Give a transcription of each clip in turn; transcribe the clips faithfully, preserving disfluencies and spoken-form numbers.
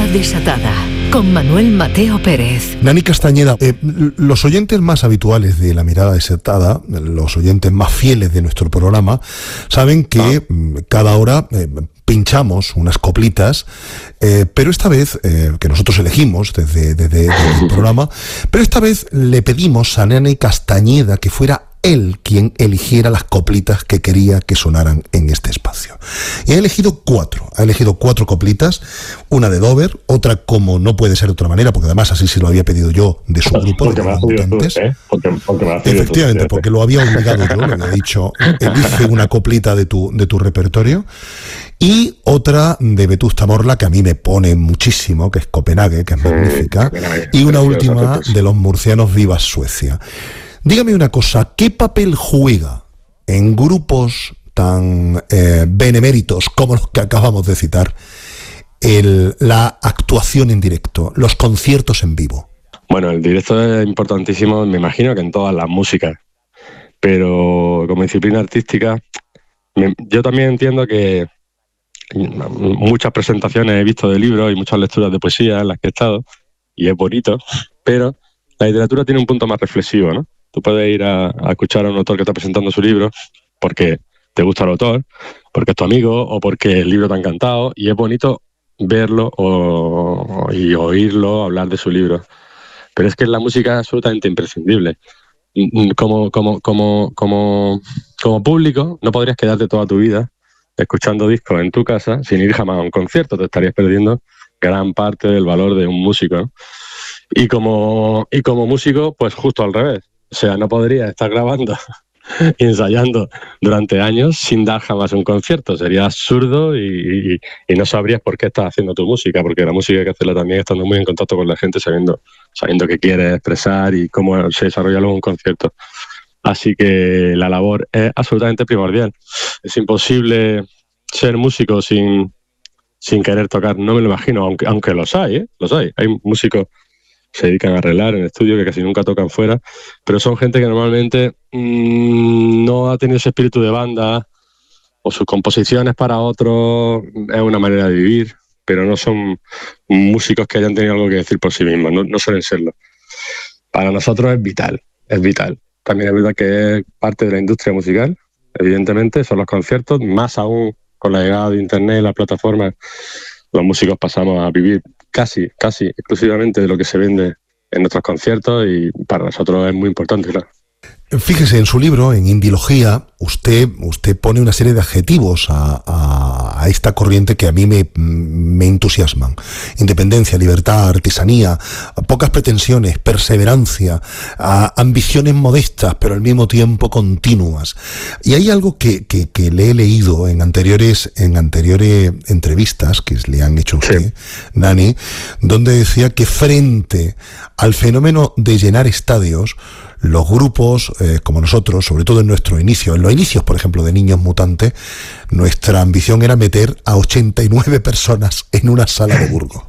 Desatada, con Manuel Mateo Pérez. Nani Castañeda, eh, los oyentes más habituales de La Mirada Desatada, los oyentes más fieles de nuestro programa, saben que ah. cada hora eh, pinchamos unas coplitas, eh, pero esta vez, eh, que nosotros elegimos desde, desde, desde el programa, pero esta vez le pedimos a Nani Castañeda que fuera él quien eligiera las coplitas que quería que sonaran en este espacio. Y ha elegido cuatro, ha elegido cuatro coplitas, una de Dover, otra como no puede ser de otra manera, porque además así se lo había pedido yo de su grupo, porque de los mutantes. ¿Eh? Porque, porque Efectivamente, tú, porque lo había obligado yo, le había dicho, elige una coplita de tu, de tu repertorio. Y otra de Vetusta Morla, que a mí me pone muchísimo, que es Copenhague, que es magnífica, mm, y una última de los murcianos, Viva Suecia. Dígame una cosa, ¿qué papel juega en grupos tan eh, beneméritos como los que acabamos de citar el, la actuación en directo, los conciertos en vivo? Bueno, el directo es importantísimo, me imagino que en todas las músicas, pero como disciplina artística, me, yo también entiendo que muchas presentaciones he visto de libros y muchas lecturas de poesía en las que he estado, y es bonito, pero la literatura tiene un punto más reflexivo, ¿no? Tú puedes ir a, a escuchar a un autor que está presentando su libro porque te gusta el autor, porque es tu amigo o porque el libro te ha encantado, y es bonito verlo o, y oírlo hablar de su libro. Pero es que la música es absolutamente imprescindible. Como, como, como, como, como público no podrías quedarte toda tu vida escuchando discos en tu casa sin ir jamás a un concierto, te estarías perdiendo gran parte del valor de un músico, ¿no? Y como, y como músico, pues justo al revés. O sea, no podría estar grabando y ensayando durante años sin dar jamás un concierto. Sería absurdo y, y, y no sabrías por qué estás haciendo tu música, porque la música hay que hacerla también estando muy en contacto con la gente, sabiendo, sabiendo qué quieres expresar y cómo se desarrolla luego un concierto. Así que la labor es absolutamente primordial. Es imposible ser músico sin, sin querer tocar, no me lo imagino, aunque, aunque los hay, ¿eh? Los hay. Hay músicos se dedican a arreglar en estudio, que casi nunca tocan fuera, pero son gente que normalmente mmm, no ha tenido ese espíritu de banda, o sus composiciones para otros es una manera de vivir, pero no son músicos que hayan tenido algo que decir por sí mismos, no, no suelen serlo. Para nosotros es vital, es vital. También es verdad que es parte de la industria musical, evidentemente, son los conciertos, más aún con la llegada de internet y las plataformas, los músicos pasamos a vivir casi, casi exclusivamente de lo que se vende en nuestros conciertos, y para nosotros es muy importante, claro. Fíjese, en su libro, en Indilogía, usted, usted pone una serie de adjetivos a, a, a esta corriente que a mí me, me entusiasman. Independencia, libertad, artesanía, pocas pretensiones, perseverancia, a, ambiciones modestas, pero al mismo tiempo continuas. Y hay algo que, que, que le he leído en anteriores, en anteriores entrevistas que le han hecho a usted, sí, Nani, donde decía que frente al fenómeno de llenar estadios, los grupos eh, como nosotros, sobre todo en nuestro inicio, en los inicios, por ejemplo, de Niños Mutantes, nuestra ambición era meter a ochenta y nueve personas en una sala de Burgos.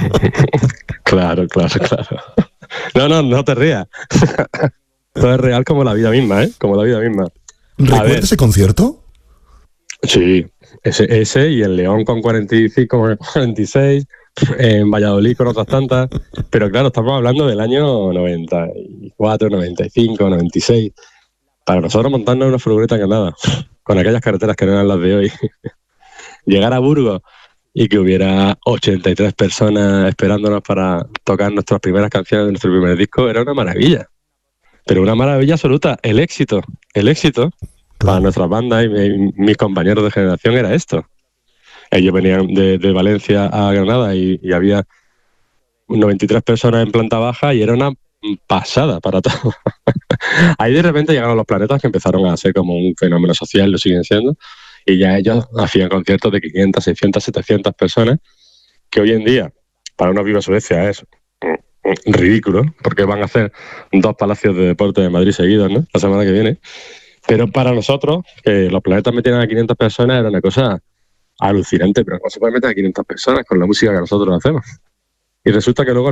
Claro, claro, claro. No, no, no te rías. Todo es real como la vida misma, ¿eh? Como la vida misma. ¿Recuerda ese concierto? Sí, ese, ese y en León con cuarenta y cinco, cuarenta y seis... en Valladolid con otras tantas, pero claro, estamos hablando del año noventa y cuatro, noventa y cinco, noventa y seis. Para nosotros montarnos una furgoneta que nada, con aquellas carreteras que no eran las de hoy, llegar a Burgos y que hubiera ochenta y tres personas esperándonos para tocar nuestras primeras canciones de nuestro primer disco, era una maravilla, pero una maravilla absoluta. El éxito, el éxito para nuestras bandas y, y mis compañeros de generación era esto. Ellos venían de, de Valencia a Granada y, y había noventa y tres personas en planta baja y era una pasada para todo. Ahí de repente llegaron los Planetas, que empezaron a ser como un fenómeno social, lo siguen siendo, y ya ellos hacían conciertos de quinientas, seiscientas, setecientas personas, que hoy en día, para una Viva Suecia es ridículo, porque van a hacer dos palacios de deporte de Madrid seguidos, ¿no?, la semana que viene. Pero para nosotros, que los Planetas metieran a quinientas personas era una cosa alucinante, pero no se puede meter a quinientas personas con la música que nosotros hacemos. Y resulta que luego